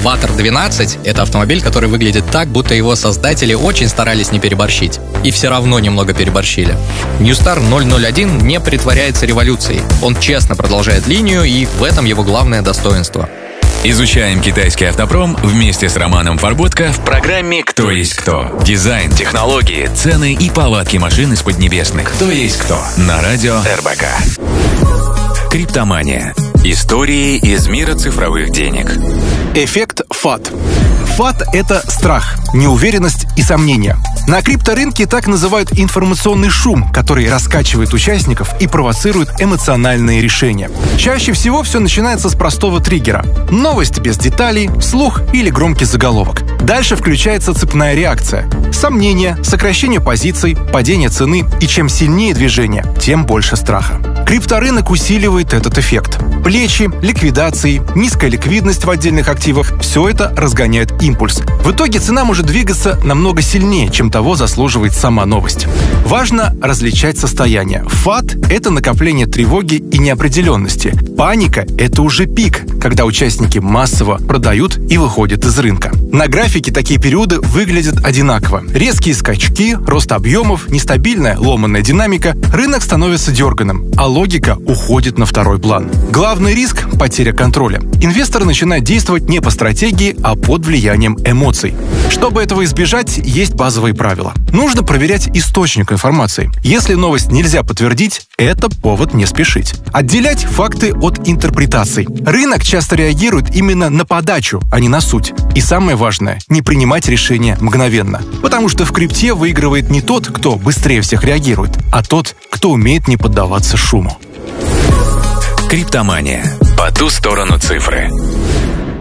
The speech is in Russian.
Vator 12 — это автомобиль, который выглядит так, будто его создатели очень старались не переборщить. И все равно немного переборщили. Newstar 001 не притворяется революцией. Он честно продолжает линию, и в этом его главное достоинство. Изучаем китайский автопром вместе с Романом Фарботко в программе «Кто есть кто». Дизайн, технологии, цены и повадки машин из Поднебесных. «Кто есть кто» на радио РБК. Криптомания. Истории из мира цифровых денег. Эффект FUD. FUD — это страх, неуверенность и сомнения. На крипторынке так называют информационный шум, который раскачивает участников и провоцирует эмоциональные решения. Чаще всего все начинается с простого триггера. Новость без деталей, слух или громкий заголовок. Дальше включается цепная реакция. Сомнения, сокращение позиций, падение цены. И чем сильнее движение, тем больше страха. Крипторынок усиливает этот эффект. Плечи, ликвидации, низкая ликвидность в отдельных активах – все это разгоняет импульс. В итоге цена может двигаться намного сильнее, чем того заслуживает сама новость. Важно различать состояния. FUD – это накопление тревоги и неопределенности. Паника – это уже пик, когда участники массово продают и выходят из рынка. На графике такие периоды выглядят одинаково. Резкие скачки, рост объемов, нестабильная ломаная динамика, рынок становится дерганым, а логика уходит на второй план. Главный риск – потеря контроля. Инвестор начинает действовать не по стратегии, а под влиянием эмоций. Чтобы этого избежать, есть базовые правила. Нужно проверять источник информации. Если новость нельзя подтвердить, это повод не спешить. Отделять факты от интерпретаций. Рынок часто реагирует именно на подачу, а не на суть. И самое важное – не принимать решения мгновенно. Потому что в крипте выигрывает не тот, кто быстрее всех реагирует, а тот, кто умеет не поддаваться шуму. Криптомания. По ту сторону цифры.